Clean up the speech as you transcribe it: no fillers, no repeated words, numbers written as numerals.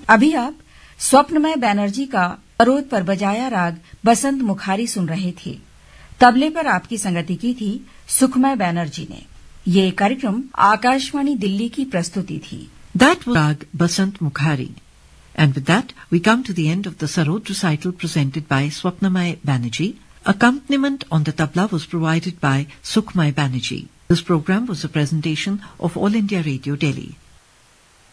अभी आप स्वप्नमय बैनर्जी का अरोद पर बजाया राग बसंत मुखारी सुन रहे थे। तबले पर आपकी संगति की थी सुखमय बैनर्जी ने। ये कार्यक्रम आकाशवाणी दिल्ली की प्रस्तुति थी। That was Rag Basant Mukhari. And with that, we come to the end of the Sarod recital presented by Swapnamay Banerjee. Accompaniment on the tabla was provided by Sukhmay Banerjee. This program was a presentation of All India Radio Delhi.